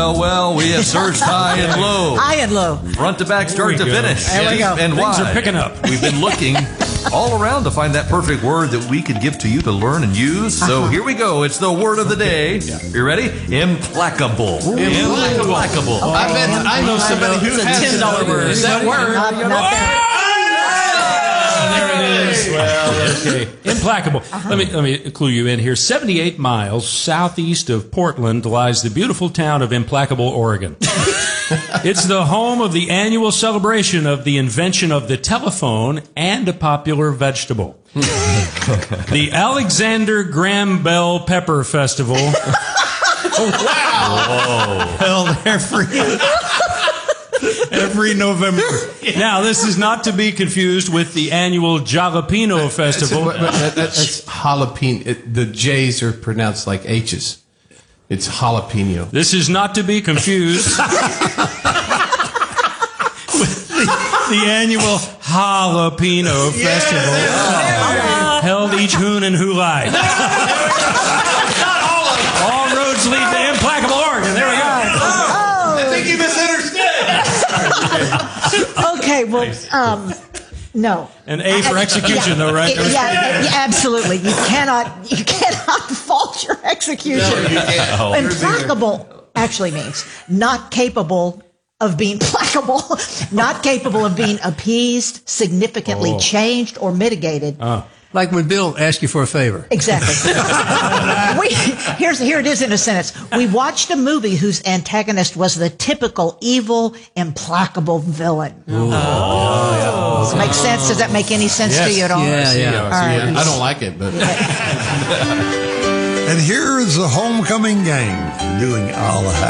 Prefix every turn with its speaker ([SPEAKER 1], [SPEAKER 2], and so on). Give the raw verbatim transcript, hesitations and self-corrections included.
[SPEAKER 1] Well, well, we have searched high and low.
[SPEAKER 2] High and low.
[SPEAKER 1] Front to back, start to
[SPEAKER 3] go.
[SPEAKER 1] finish.
[SPEAKER 2] There we go.
[SPEAKER 1] And
[SPEAKER 3] Things
[SPEAKER 1] wide.
[SPEAKER 3] are picking up.
[SPEAKER 1] We've been looking all around to find that perfect word that we could give to you to learn and use. So here we go. It's the word of the day. You ready? Implacable.
[SPEAKER 4] Implacable.
[SPEAKER 1] Implacable.
[SPEAKER 4] Oh, I bet I know somebody who
[SPEAKER 2] It's a
[SPEAKER 4] has
[SPEAKER 2] ten dollar word.
[SPEAKER 4] Is that word?
[SPEAKER 2] Not, not that.
[SPEAKER 3] There it is. Well, okay. Implacable. Let me let me clue you in here. seventy-eight miles southeast of Portland lies the beautiful town of Implacable, Oregon. It's the home of the annual celebration of the invention of the telephone and a popular vegetable. The Alexander Graham Bell Pepper Festival.
[SPEAKER 4] Wow.
[SPEAKER 5] Held every every November.
[SPEAKER 3] Now, this is not to be confused with the annual Jalapeno Festival.
[SPEAKER 4] But- but that- That's jalapeno. It, the J's are pronounced like H's. It's jalapeno.
[SPEAKER 3] This is not to be confused with the, the annual Jalapeno Festival held each hoon and hulai. All roads lead to Implacable, Oregon. There we go.
[SPEAKER 4] I think you misunderstood.
[SPEAKER 2] Okay, well, um, no.
[SPEAKER 3] An A for execution, though, right?
[SPEAKER 2] Yeah, yeah, yeah, absolutely. You cannot, you cannot fault your execution.
[SPEAKER 4] No, you can't.
[SPEAKER 1] Oh.
[SPEAKER 2] Implacable actually means not capable of being placable, not capable of being appeased, significantly
[SPEAKER 3] Oh.
[SPEAKER 2] changed, or mitigated.
[SPEAKER 3] Oh.
[SPEAKER 5] Like when Bill asks you for a favor.
[SPEAKER 2] Exactly. we, here's, here it is in a sentence. We watched a movie whose antagonist was the typical evil, implacable villain. Oh. Does it make sense? Does that make any sense
[SPEAKER 3] Yes.
[SPEAKER 2] to you at all?
[SPEAKER 5] Yeah, yeah.
[SPEAKER 2] All right.
[SPEAKER 4] I don't like it, but
[SPEAKER 6] And here's the homecoming game doing all the